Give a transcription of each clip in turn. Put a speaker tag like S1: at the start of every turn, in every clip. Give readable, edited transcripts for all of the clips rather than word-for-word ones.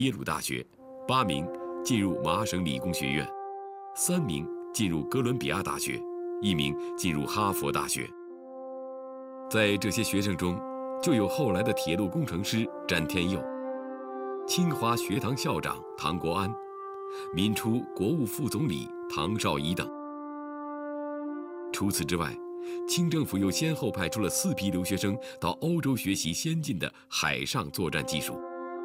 S1: 耶鲁大学，8名进入麻省理工学院，3名进入哥伦比亚大学，1名进入哈佛大学。在这些学生中，就有后来的铁路工程师詹天佑、清华学堂校长唐国安、民初国务副总理唐绍仪等。除此之外，清政府又先后派出了4批留学生到欧洲学习先进的海上作战技术。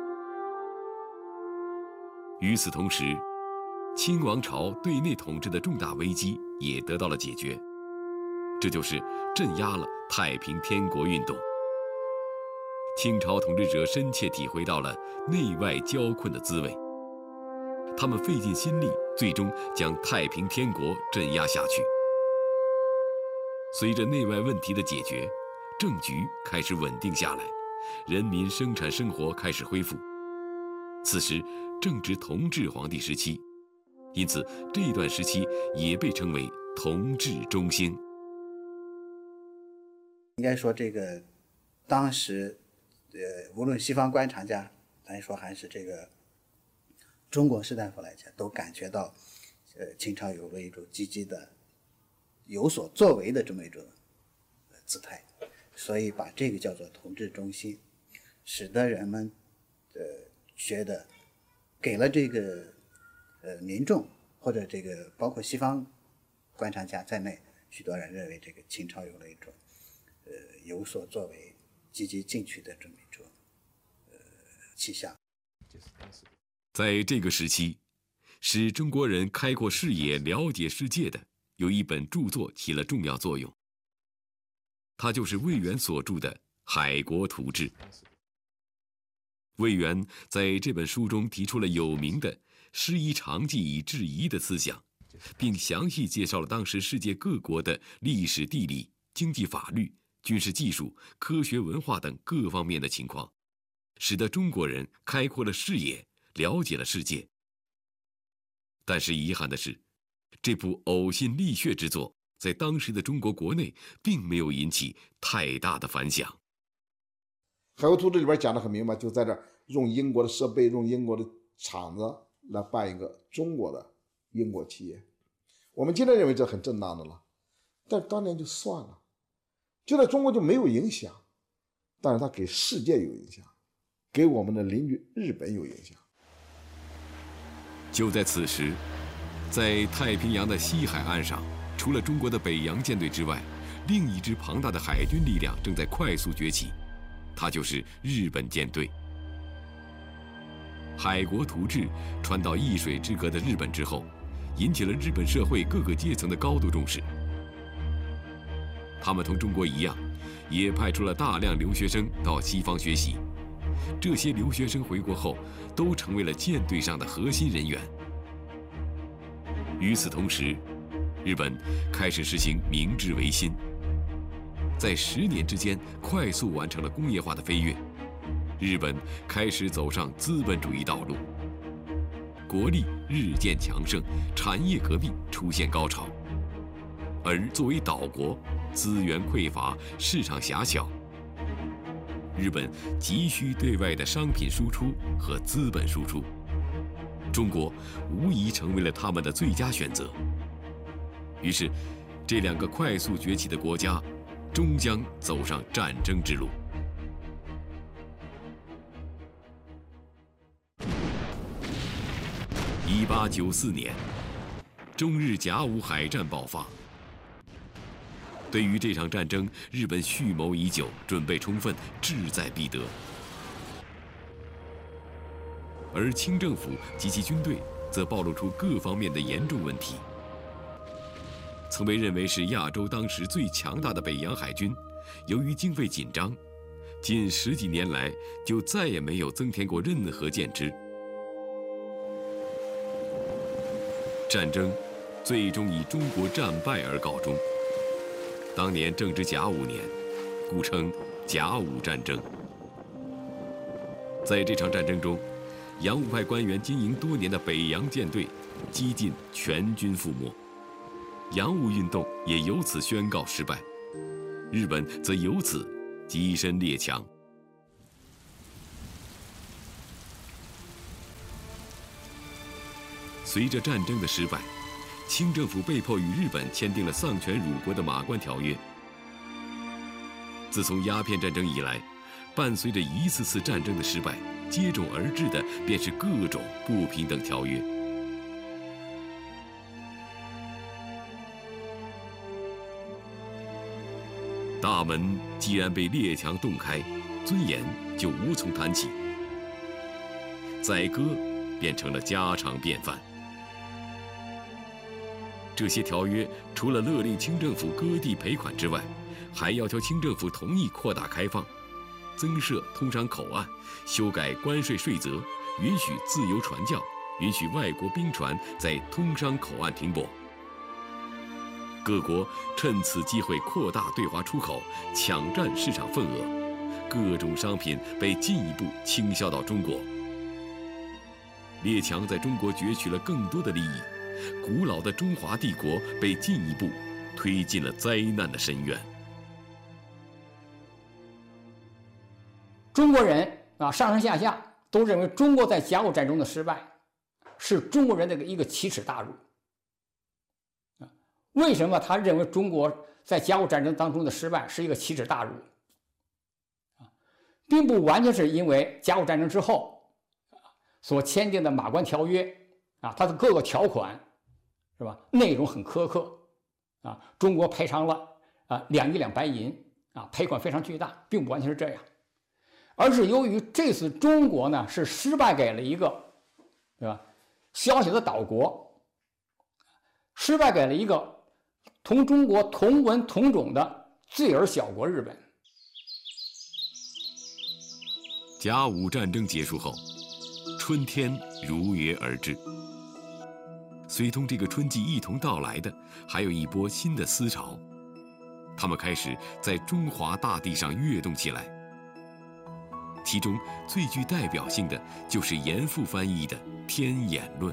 S1: 与此同时，清王朝对内统治的重大危机也得到了解决，这就是镇压了太平天国运动。清朝统治者深切体会到了内外交困的滋味，他们费尽心力，最终将太平天国镇压下去。随着内外问题的解决，政局开始稳定下来，人民生产生活开始恢复。此时正值同治皇帝时期，因此这段时期也被称为同治中兴。
S2: 应该说，这个当时，无论西方观察家来说，还是这个中国士大夫来讲，都感觉到，清朝有了一种积极的、有所作为的这么一种姿态，所以把这个叫做同治中兴，使得人们觉得给了这个民众或者这个包括西方观察家在内，许多人认为这个清朝有了一种有所作为、积极进取的这么一种气象。
S1: 在这个时期，使中国人开阔视野、了解世界的有一本著作起了重要作用，它就是魏源所著的《海国图志》。魏源在这本书中提出了有名的“师夷长技以制夷”的思想，并详细介绍了当时世界各国的历史、地理、经济、法律、军事技术、科学、文化等各方面的情况，使得中国人开阔了视野，了解了世界。但是遗憾的是，这部呕心沥血之作在当时的中国国内并没有引起太大的反响。
S3: 海国图志里边讲得很明白，就在这儿用英国的设备、用英国的厂子来办一个中国的英国企业。我们今天认为这很正当的了，但当年就算了，就在中国就没有影响，但是它给世界有影响，给我们的邻居日本有影响。
S1: 就在此时，在太平洋的西海岸上，除了中国的北洋舰队之外，另一支庞大的海军力量正在快速崛起，它就是日本舰队。海国图志传到一水之隔的日本之后，引起了日本社会各个阶层的高度重视。他们同中国一样，也派出了大量留学生到西方学习。这些留学生回国后，都成为了舰队上的核心人员。与此同时，日本开始实行明治维新，在10年之间快速完成了工业化的飞跃。日本开始走上资本主义道路，国力日渐强盛，产业革命出现高潮。而作为岛国，资源匮乏，市场狭小，日本急需对外的商品输出和资本输出，中国无疑成为了他们的最佳选择。于是，这2个快速崛起的国家终将走上战争之路。1894年，中日甲午海战爆发。对于这场战争，日本蓄谋已久，准备充分，志在必得。而清政府及其军队则暴露出各方面的严重问题。曾被认为是亚洲当时最强大的北洋海军，由于经费紧张，近10几年来就再也没有增添过任何舰只。战争最终以中国战败而告终。当年正值甲午年，故称甲午战争。在这场战争中，洋务派官员经营多年的北洋舰队几近全军覆没，洋务运动也由此宣告失败，日本则由此跻身列强。 随着战争的失败，清政府被迫与日本签订了丧权辱国的《马关条约》。自从鸦片战争以来，伴随着一次次战争的失败，接踵而至的便是各种不平等条约。大门既然被列强洞开，尊严就无从谈起，宰割变成了家常便饭。这些条约除了勒令清政府割地赔款之外，还要求清政府同意扩大开放，增设通商口岸，修改关税税则，允许自由传教，允许外国兵船在通商口岸停泊。各国趁此机会扩大对华出口，抢占市场份额，各种商品被进一步倾销到中国。列强在中国攫取了更多的利益，古老的中华帝国被进一步推进了灾难的深渊。
S4: 中国人上上下下都认为中国在甲午战争的失败是中国人的一个奇耻大辱。为什么他认为中国在甲午战争当中的失败是一个奇耻大辱？并不完全是因为甲午战争之后所签订的《马关条约》它的各个条款是吧，内容很苛刻中国赔偿了2亿两白银赔款非常巨大，并不完全是这样，而是由于这次中国呢是失败给了一个对吧小小的岛国，失败给了一个同中国同文同种的罪尔小国日本。
S1: 甲午战争结束后，春天如约而至。随同这个春季一同到来的，还有一波新的思潮，他们开始在中华大地上跃动起来。其中最具代表性的就是严复翻译的《天演论》。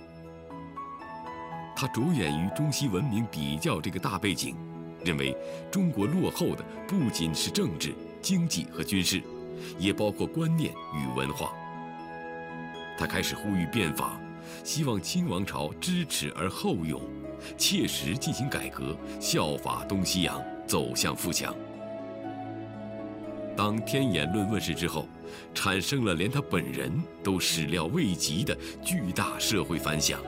S1: 他着眼于中西文明比较这个大背景，认为中国落后的不仅是政治、经济和军事，也包括观念与文化。他开始呼吁变法，希望清王朝知耻而后勇，切实进行改革，效法东西洋，走向富强。当《天演论》问世之后，产生了连他本人都始料未及的巨大社会反响。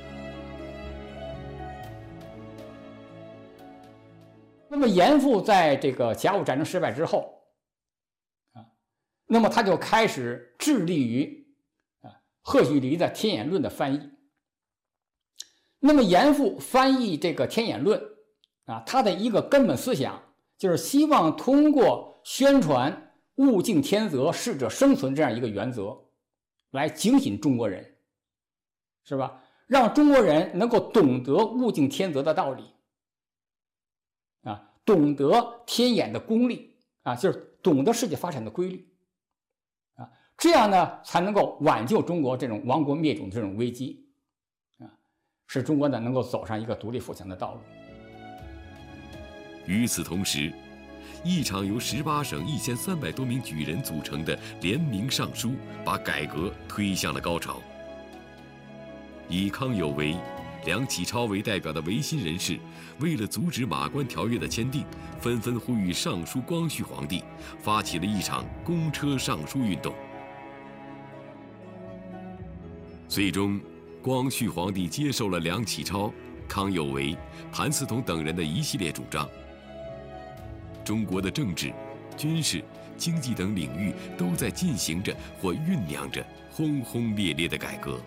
S4: 那么严复在这个甲午战争失败之后那么他就开始致力于贺胥黎的《天演论》的翻译。那么严复翻译这个《天演论》他的一个根本思想就是希望通过宣传物竞天择、适者生存这样一个原则，来警醒中国人，是吧？让中国人能够懂得物竞天择的道理懂得天演的功力就是懂得世界发展的规律这样呢才能够挽救中国这种亡国灭种的这种危机使中国呢能够走上一个独立富强的道路。
S1: 与此同时，一场由18省1300多名举人组成的联名上书，把改革推向了高潮。以康有为、梁启超为代表的维新人士，为了阻止马关条约的签订，纷纷呼吁上书光绪皇帝，发起了一场公车上书运动。最终，光绪皇帝接受了梁启超、康有为、谭嗣同等人的一系列主张。中国的政治、军事、经济等领域都在进行着或酝酿着轰轰烈烈的改革。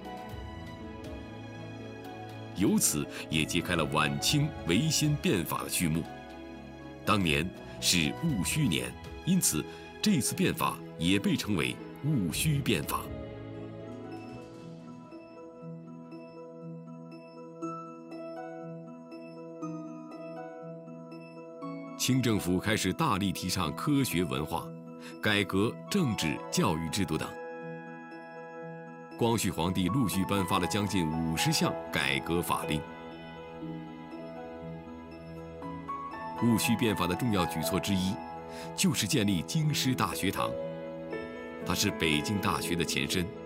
S1: 由此也揭开了晚清维新变法的序幕。当年是戊戌年，因此这次变法也被称为戊戌变法。清政府开始大力提倡科学文化，改革政治教育制度等。光绪皇帝陆续颁发了将近50项改革法令。戊戌变法的重要举措之一，就是建立京师大学堂。它是北京大学的前身，